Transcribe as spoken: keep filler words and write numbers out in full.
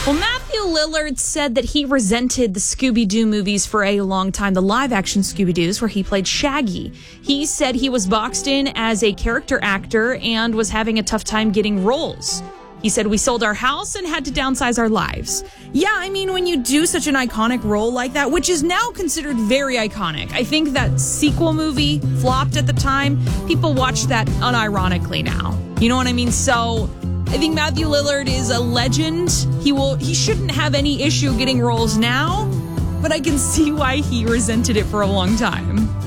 Well, Matthew Lillard said that he resented the Scooby-Doo movies for a long time, the live-action Scooby-Doos, where he played Shaggy. He said he was boxed in as a character actor and was having a tough time getting roles. He said, we sold our house and had to downsize our lives. Yeah, I mean, when you do such an iconic role like that, which is now considered very iconic. I think that sequel movie flopped at the time. People watch that unironically now. You know what I mean? So I think Matthew Lillard is a legend. He will. He shouldn't have any issue getting roles now, but I can see why he resented it for a long time.